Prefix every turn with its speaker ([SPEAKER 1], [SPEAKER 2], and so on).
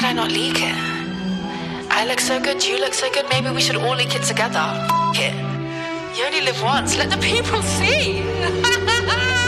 [SPEAKER 1] I not leak it? I look so good, you look so good, maybe we should all leak it together. F*** it. You only live once, let the people see.